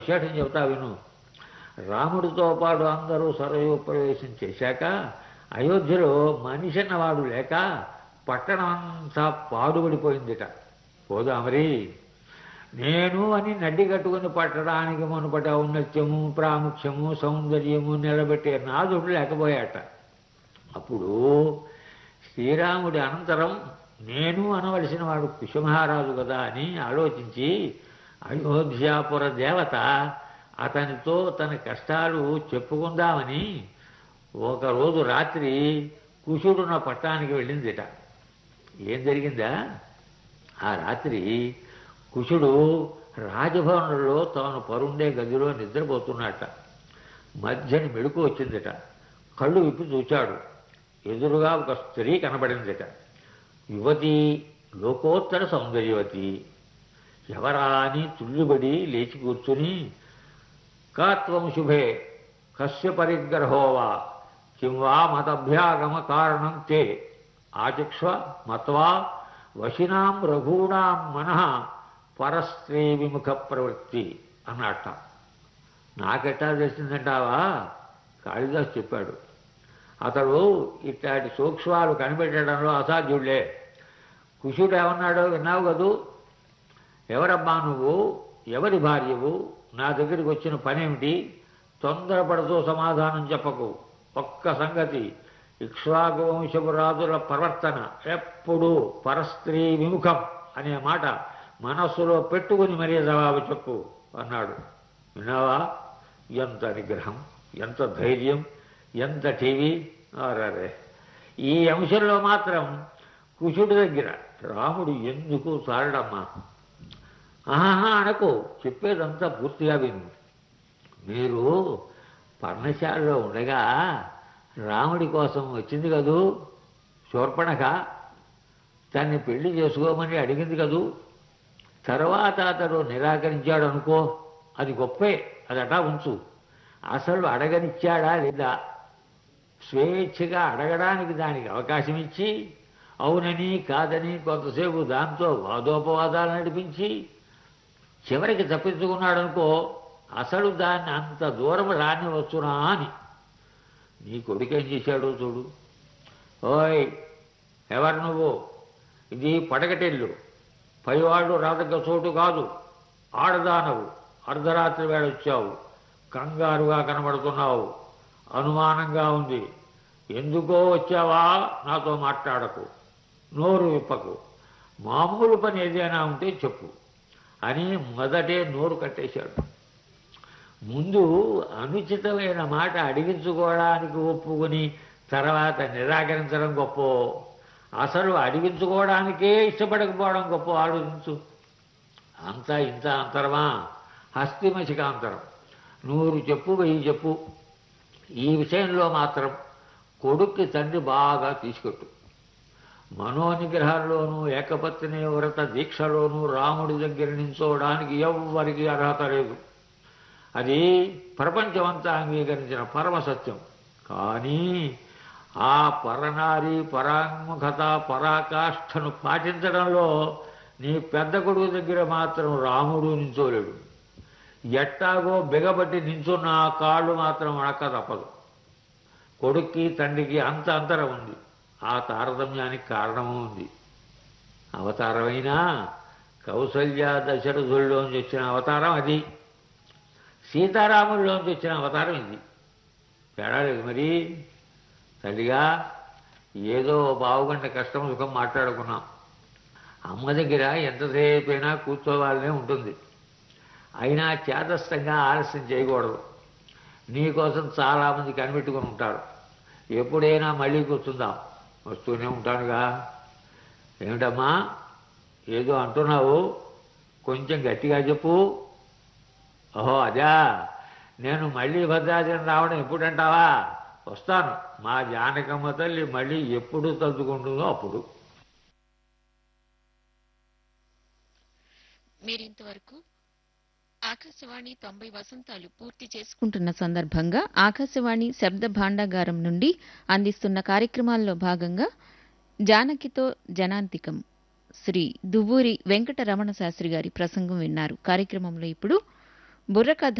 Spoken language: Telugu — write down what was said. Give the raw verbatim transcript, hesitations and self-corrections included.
విశేషం చెబుతా విను. రాముడితో పాటు అందరూ సరయూ ప్రవేశం చేశాక అయోధ్యలో మనిషి అన్నవాడు లేక పట్టణం అంతా పాడుపడిపోయిందిట. పోదామరి నేను అని నడ్డి కట్టుకుని పట్టడానికి మునుపట ఔన్నత్యము ప్రాముఖ్యము సౌందర్యము నిలబెట్టే నాదుడు లేకపోయాట. అప్పుడు శ్రీరాముడి అనంతరం నేను అనవలసిన వాడు కుశమహారాజు కదా అని ఆలోచించి అయోధ్యాపుర దేవత అతనితో తన కష్టాలు చెప్పుకుందామని ఒకరోజు రాత్రి కుశుడున్న పట్టణానికి వెళ్ళిందిట. ఏం జరిగిందా? ఆ రాత్రి కుశుడు రాజభవనంలో తాను పరుండే గదిలో నిద్రపోతున్నట్ట. మధ్యని మెడుకు వచ్చిందిట. కళ్ళు విప్పి చూచాడు. ఎదురుగా ఒక స్త్రీ కనబడిందిట. యువతి, లోకోత్తర సౌందర్యవతి. ఎవరా అని తుళ్ళిబడి లేచి కూర్చుని, కాత్వం శుభే కస్య పరిగ్రహోవా కిం వా మతభ్యాగమ కారణం తే ఆచక్ష్వ మత్వా వశినాం రఘూణాం మనః పరస్త్రీ విముఖ ప్రవృత్తి అన్నట్ట. నాకెట్టా తెలిసిందంటావా? కాళిదాసు చెప్పాడు. అతడు ఇట్లాంటి సూక్ష్మాలు కనిపెట్టడంలో అసాధ్యుళ్లే. కుశుడు ఏమన్నాడో విన్నావు కదూ? ఎవరమ్మా నువ్వు? ఎవరి భార్యవు? నా దగ్గరికి వచ్చిన పనేమిటి? తొందరపడుతూ సమాధానం చెప్పకు. ఒక్క సంగతి, ఇక్ష్వాకు వంశపు రాజుల ప్రవర్తన ఎప్పుడూ పరస్త్రీ విముఖం అనే మాట మనస్సులో పెట్టుకుని మరీ జవాబు చెప్పు అన్నాడు. విన్నావా? ఎంత నిగ్రహం, ఎంత ధైర్యం, ఎంత టీవీ! ఆరారే! ఈ అంశంలో మాత్రం కుశుడి దగ్గర రాముడు ఎందుకు చాలడమ్మా? ఆహా అనకు, చెప్పేదంతా పూర్తిగా విను. మీరు పర్ణశాలలో ఉండగా రాముడి కోసం వచ్చింది కదూ శూర్పణఖ. తన్ని పెళ్లి చేసుకోమని అడిగింది కదూ. తర్వాత అతడు నిరాకరించాడు అనుకో, అది గొప్పే, అదటా ఉంచు. అసలు అడగనిచ్చాడా లేదా? స్వేచ్ఛగా అడగడానికి దానికి అవకాశం ఇచ్చి అవునని కాదని కొంతసేపు దాంతో వాదోపవాదాలు నడిపించి చివరికి తప్పించుకున్నాడనుకో, అసలు దాన్ని అంత దూరం రానివచ్చునా అని. నీ కొడుకేం చేశాడో చూడు. ఓయ్, ఎవరు నువ్వు? ఇది పడకటిల్లు, పైవాళ్ళు రాదగ్గ చోటు కాదు. ఆడదానవు, అర్ధరాత్రి వేళొచ్చావు, కంగారుగా కనబడుతున్నావు, అనుమానంగా ఉంది. ఎందుకో వచ్చావా? నాతో మాట్లాడకు, నోరు విప్పకు. మామూలు పని ఏదైనా ఉంటే చెప్పు అని మొదటే నోరు కట్టేశాడు. ముందు అనుచితమైన మాట అడిగించుకోవడానికి ఒప్పుకుని తర్వాత నిరాకరించడం గొప్ప, అసలు అడిగించుకోవడానికే ఇష్టపడకపోవడం గొప్ప ఆలోచించు. అంతా ఇంత అంతరమా? హస్తిమశికాంతరం. నూరు చెప్పు, వెయ్యి చెప్పు. ఈ విషయంలో మాత్రం కొడుక్కి తండ్రి బాగా తీసుకొట్టు. మనోనిగ్రహంలోనూ ఏకపత్ని వ్రత దీక్షలోనూ రాముడి దగ్గర నించోవడానికి ఎవ్వరికీ అర్హత లేదు. అది ప్రపంచమంతా అంగీకరించిన పరమసత్యం. కానీ ఆ పరనారి పరాంగుఖత పరాకాష్ఠను పాటించడంలో నీ పెద్ద కొడుకు దగ్గర మాత్రం రాముడు నించోలేడు. ఎట్టాగో బిగబట్టి నించున్న ఆ కాళ్ళు మాత్రం అడక్క తప్పదు. కొడుక్కి తండ్రికి అంత అంతరం ఉంది. ఆ తారతమ్యానికి కారణము ఉంది. అవతారమైనా కౌసల్య దశరథుల్లోంచి వచ్చిన అవతారం అది, సీతారాముల్లోంచి వచ్చిన అవతారం ఇది. తేడా లేదు మరి. తల్లిగా ఏదో బావుగంట కష్టం సుఖం మాట్లాడుకున్నాం. అమ్మ దగ్గర ఎంతసేపైనా కూర్చోవాలనే ఉంటుంది. అయినా చేతస్థంగా ఆలస్యం చేయకూడదు. నీకోసం చాలామంది కనిపెట్టుకుని ఉంటారు. ఎప్పుడైనా మళ్ళీ కూర్చుందాం, వస్తూనే ఉంటానుగా. ఏమిటమ్మా ఏదో అంటున్నావు? కొంచెం గట్టిగా చెప్పు. ఓహో అదా, నేను మళ్ళీ భద్రాచలం రావడం ఎప్పుడంటావా? వస్తాను. మా జానకమ్మ తల్లి మళ్ళీ ఎప్పుడు తలుచుకుంటుందో అప్పుడు. మీరింతవరకు ఆకాశవాణి తొంభై వసంతాలు పూర్తి చేసుకుంటున్న సందర్భంగా ఆకాశవాణి శబ్ద భాండాగారం నుండి అందిస్తున్న కార్యక్రమాల్లో భాగంగా జానకితో జనాంతికం శ్రీ దువ్వూరి వెంకట రమణ శాస్త్రి గారి ప్రసంగం విన్నారు. కార్యక్రమంలో ఇప్పుడు బుర్రకథ